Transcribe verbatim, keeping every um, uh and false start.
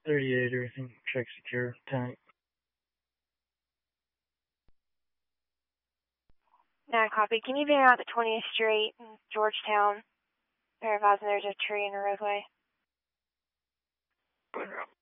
thirty-eight, everything check secure, tank. Yeah, copy. Can you be out the twentieth Street in Georgetown? They're advising there's a tree in the roadway.